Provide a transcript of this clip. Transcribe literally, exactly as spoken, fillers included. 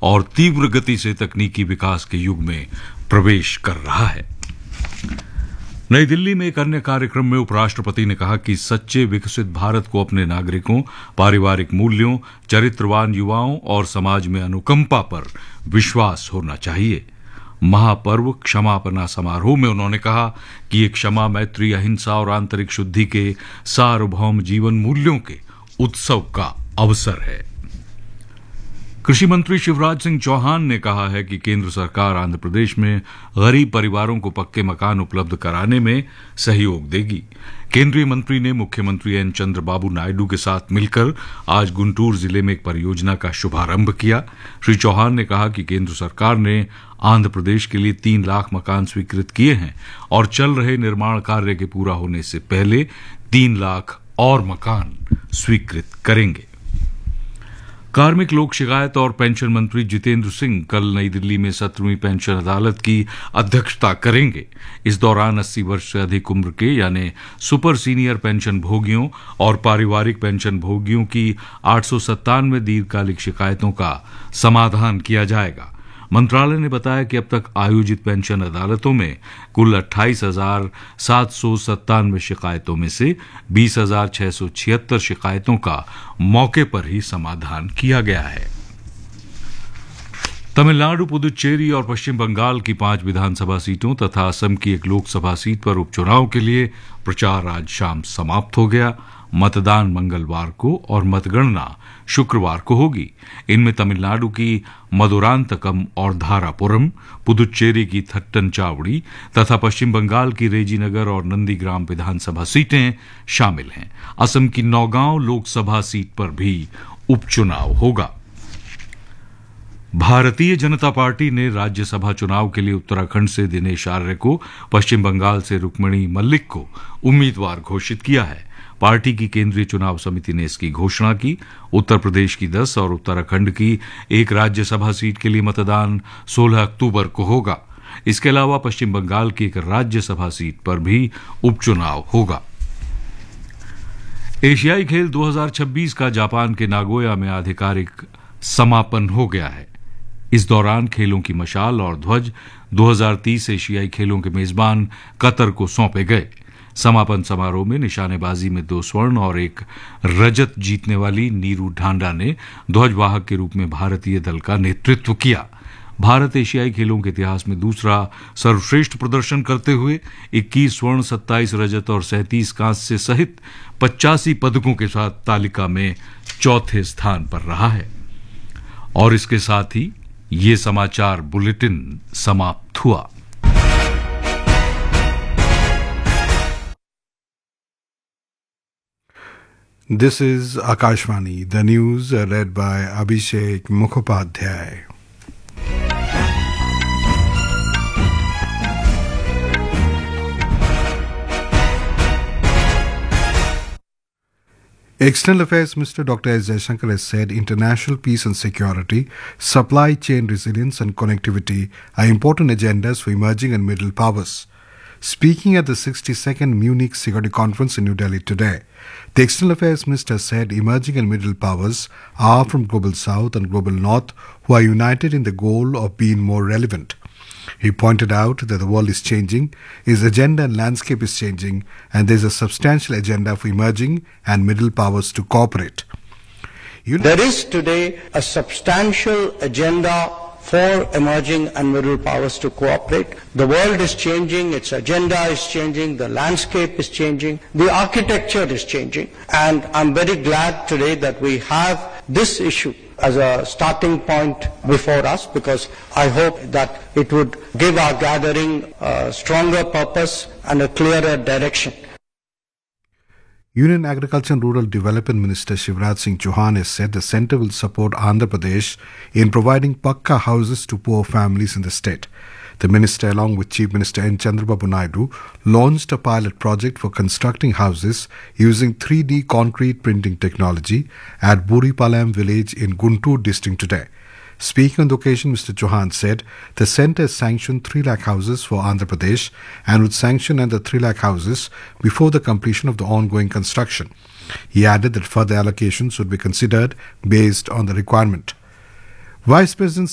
और तीव्र गति से तकनीकी विकास के युग में प्रवेश कर रहा है। नई दिल्ली में एक अन्य कार्यक्रम में उपराष्ट्रपति ने कहा कि सच्चे विकसित भारत को अपने नागरिकों, पारिवारिक मूल्यों, चरित्रवान युवाओं और समाज में अनुकंपा पर विश्वास होना चाहिए। महापर्व क्षमापना समारोह में उन्होंने कहा कि ये क्षमा, मैत्री, अहिंसा और आंतरिक शुद्धि के सार्वभौम जीवन मूल्यों के उत्सव का अवसर है। कृषि मंत्री शिवराज सिंह चौहान ने कहा है कि केंद्र सरकार आंध्र प्रदेश में गरीब परिवारों को पक्के मकान उपलब्ध कराने में सहयोग देगी। केंद्रीय मंत्री ने मुख्यमंत्री एन चंद्रबाबू नायडू के साथ मिलकर आज गुंटूर जिले में एक परियोजना का शुभारंभ किया। श्री चौहान ने कहा कि केंद्र सरकार ने आंध्र प्रदेश के लिए तीन लाख मकान स्वीकृत किए हैं और चल रहे निर्माण कार्य के पूरा होने से पहले तीन लाख और मकान स्वीकृत करेंगे। कार्मिक लोक शिकायत और पेंशन मंत्री जितेंद्र सिंह कल नई दिल्ली में सत्रहवीं पेंशन अदालत की अध्यक्षता करेंगे। इस दौरान अस्सी वर्ष से अधिक उम्र के यानी सुपर सीनियर पेंशन भोगियों और पारिवारिक पेंशन भोगियों की आठ सौ सत्तानवे दीर्घकालिक शिकायतों का समाधान किया जाएगा। मंत्रालय ने बताया कि अब तक आयोजित पेंशन अदालतों में कुल अट्ठाईस हजार सात सौ सत्तानवे शिकायतों में से बीस हजार छह सौ छिहत्तर शिकायतों का मौके पर ही समाधान किया गया है। तमिलनाडु, पुदुचेरी और पश्चिम बंगाल की पांच विधानसभा सीटों तथा असम की एक लोकसभा सीट पर उपचुनाव के लिए प्रचार आज शाम समाप्त हो गया। मतदान मंगलवार को और मतगणना शुक्रवार को होगी। इनमें तमिलनाडु की मदुरांतकम और धारापुरम, पुदुचेरी की थट्टनचावड़ी तथा पश्चिम बंगाल की रेजीनगर और नंदीग्राम विधानसभा सीटें शामिल हैं। असम की नौगांव लोकसभा सीट पर भी उपचुनाव होगा। भारतीय जनता पार्टी ने राज्यसभा चुनाव के लिए उत्तराखंड से दिनेश आर्य को, पश्चिम बंगाल से रुक्मिणी मल्लिक को उम्मीदवार घोषित किया है। पार्टी की केंद्रीय चुनाव समिति ने इसकी घोषणा की। उत्तर प्रदेश की दस और उत्तराखंड की एक राज्यसभा सीट के लिए मतदान सोलह अक्टूबर को होगा। इसके अलावा पश्चिम बंगाल की एक राज्यसभा सीट पर भी उपचुनाव होगा। एशियाई खेल दो हज़ार छब्बीस का जापान के नागोया में आधिकारिक समापन हो गया है। इस दौरान खेलों की मशाल और ध्वज दो हज़ार तीस एशियाई खेलों के मेजबान कतर को सौंपे गए। समापन समारोह में निशानेबाजी में दो स्वर्ण और एक रजत जीतने वाली नीरू ढांडा ने ध्वजवाहक के रूप में भारतीय दल का नेतृत्व किया। भारत एशियाई खेलों के इतिहास में दूसरा सर्वश्रेष्ठ प्रदर्शन करते हुए इक्कीस स्वर्ण, सत्ताईस रजत और सैंतीस कांस्य सहित पचासी पदकों के साथ तालिका में चौथे स्थान पर रहा है। और इसके साथ ही ये समाचार बुलेटिन समाप्त हुआ। This is Akashvani, the news read by Abhishek Mukhopadhyay. External Affairs Minister Doctor S. Jaishankar has said international peace and security, supply chain resilience and connectivity are important agendas for emerging and middle powers. Speaking at the sixty-second Munich Security Conference in New Delhi today, the External Affairs Minister said emerging and middle powers are from Global South and Global North who are united in the goal of being more relevant. He pointed out that the world is changing, its agenda and landscape is changing, and there is a substantial agenda for emerging and middle powers to cooperate. You there is today a substantial agenda for emerging and middle powers to cooperate. The world is changing, its agenda is changing, the landscape is changing, the architecture is changing, and I'm very glad today that we have this issue as a starting point before us, because I hope that it would give our gathering a stronger purpose and a clearer direction. Union Agriculture and Rural Development Minister Shivraj Singh Chauhan has said the centre will support Andhra Pradesh in providing Pakka houses to poor families in the state. The minister, along with Chief Minister N. Chandrababu Naidu, launched a pilot project for constructing houses using three D concrete printing technology at Buripalayam village in Guntur district today. Speaking on the occasion, Mister Chauhan said the centre has sanctioned three lakh houses for Andhra Pradesh and would sanction another three lakh houses before the completion of the ongoing construction. He added that further allocations would be considered based on the requirement. Vice President